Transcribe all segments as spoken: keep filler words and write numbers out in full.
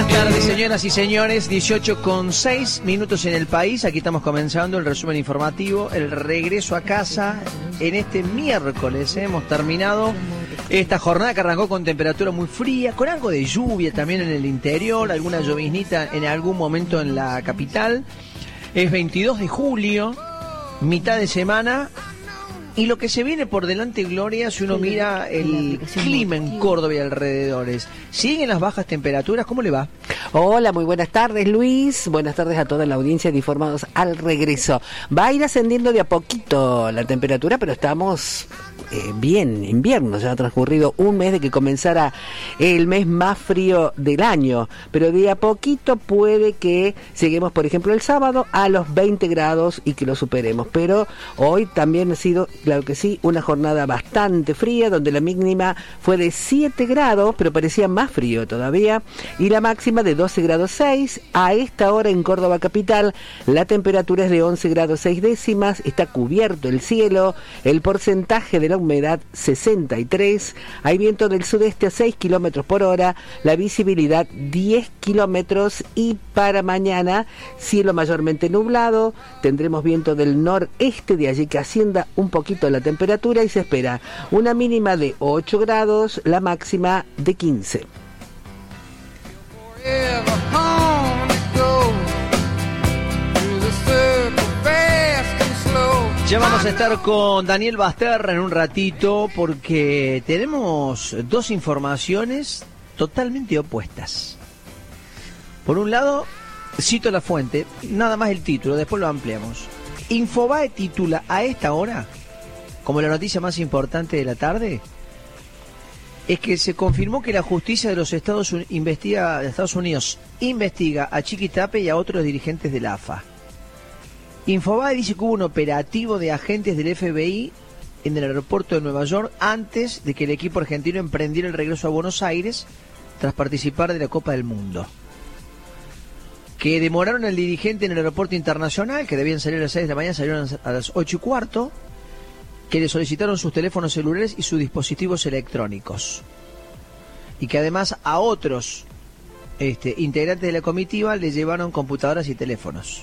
Buenas tardes, señoras y señores. dieciocho con seis minutos en el país. Aquí estamos comenzando el resumen informativo, el regreso a casa en este miércoles. ¿eh? Hemos terminado esta jornada que arrancó con temperatura muy fría, con algo de lluvia también en el interior, alguna lloviznita en algún momento en la capital. Es veintidós de julio, mitad de semana. Y lo que se viene por delante, Gloria, si uno mira el clima en Córdoba y alrededores, ¿siguen las bajas temperaturas? ¿Cómo le va? Hola, muy buenas tardes, Luis. Buenas tardes a toda la audiencia de Informados al Regreso. Va a ir ascendiendo de a poquito la temperatura, pero estamos eh, bien, invierno. Ya ha transcurrido un mes de que comenzara el mes más frío del año, pero de a poquito puede que lleguemos, por ejemplo, el sábado a los veinte grados y que lo superemos. Pero hoy también ha sido, claro que sí, una jornada bastante fría, donde la mínima fue de siete grados, pero parecía más frío todavía, y la máxima de doce grados seis. A esta hora en Córdoba capital la temperatura es de once grados seis décimas, está cubierto el cielo, el porcentaje de la humedad sesenta y tres, hay viento del sudeste a seis kilómetros por hora, la visibilidad diez kilómetros, y para mañana cielo mayormente nublado, tendremos viento del noreste, de allí que ascienda un poquito la temperatura, y se espera una mínima de ocho grados, la máxima de quince. Ya vamos a estar con Daniel Basterra en un ratito, porque tenemos dos informaciones totalmente opuestas. Por un lado, cito la fuente, nada más el título, después lo ampliamos. Infobae titula a esta hora, como la noticia más importante de la tarde, es que se confirmó que la justicia de los Estados Unidos investiga, de Estados Unidos investiga a Chiquitape y a otros dirigentes de la A F A. Infobae dice que hubo un operativo de agentes del F B I en el aeropuerto de Nueva York antes de que el equipo argentino emprendiera el regreso a Buenos Aires tras participar de la Copa del Mundo. Que demoraron al dirigente en el aeropuerto internacional, que debían salir a las seis de la mañana, salieron a las ocho y cuarto, que le solicitaron sus teléfonos celulares y sus dispositivos electrónicos. Y que además a otros este, integrantes de la comitiva le llevaron computadoras y teléfonos.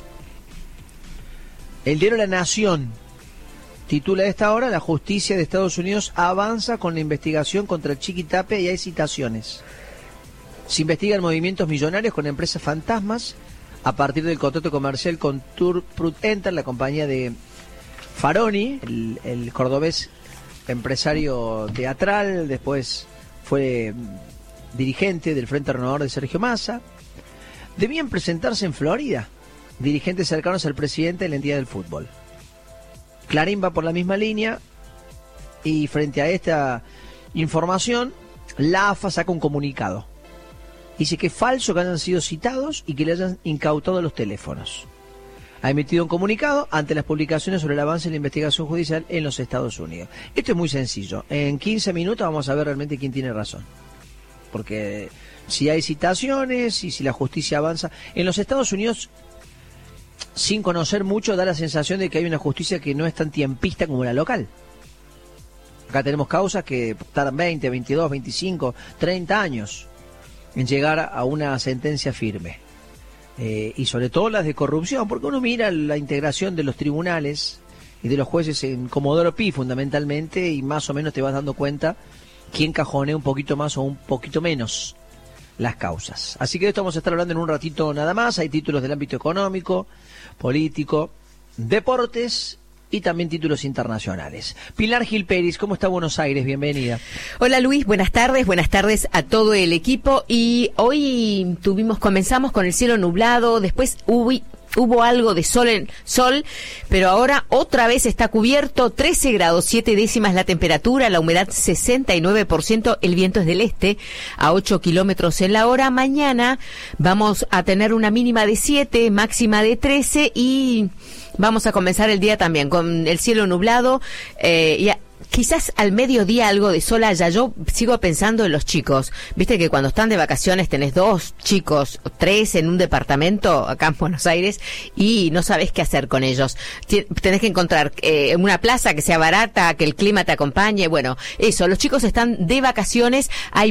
El diario La Nación titula a esta hora: la justicia de Estados Unidos avanza con la investigación contra el Chiquitape y hay citaciones. Se investigan movimientos millonarios con empresas fantasmas a partir del contrato comercial con Tour Enter, la compañía de Faroni, el, el cordobés empresario teatral, después fue dirigente del Frente Renovador de Sergio Massa. Debían presentarse en Florida dirigentes cercanos al presidente de la entidad del fútbol. Clarín va por la misma línea y frente a esta información, la A F A saca un comunicado. Dice que es falso que hayan sido citados y que le hayan incautado los teléfonos. Ha emitido un comunicado ante las publicaciones sobre el avance de la investigación judicial en los Estados Unidos. Esto es muy sencillo. En quince minutos vamos a ver realmente quién tiene razón. Porque si hay citaciones y si la justicia avanza... En los Estados Unidos, sin conocer mucho, da la sensación de que hay una justicia que no es tan tiempista como la local. Acá tenemos causas que tardan veinte, veintidós, veinticinco, treinta años en llegar a una sentencia firme. Eh, y sobre todo las de corrupción, porque uno mira la integración de los tribunales y de los jueces en Comodoro Pi fundamentalmente, y más o menos te vas dando cuenta quién cajonea un poquito más o un poquito menos las causas. Así que de esto vamos a estar hablando en un ratito nada más. Hay títulos del ámbito económico, político, deportes y también títulos internacionales. Pilar Gil Pérez, ¿cómo está Buenos Aires? Bienvenida. Hola Luis, buenas tardes, buenas tardes a todo el equipo. Y hoy tuvimos, comenzamos con el cielo nublado, después hubo, hubo algo de sol en sol, pero ahora otra vez está cubierto, trece grados siete décimas la temperatura, la humedad sesenta y nueve por ciento, el viento es del este a ocho kilómetros en la hora. Mañana vamos a tener una mínima de siete, máxima de trece, y vamos a comenzar el día también con el cielo nublado, eh, y a, quizás al mediodía algo de sol haya. Yo sigo pensando en los chicos. Viste que cuando están de vacaciones tenés dos chicos, tres en un departamento acá en Buenos Aires y no sabés qué hacer con ellos. Tenés que encontrar eh, una plaza que sea barata, que el clima te acompañe. Bueno, eso, los chicos están de vacaciones. Hay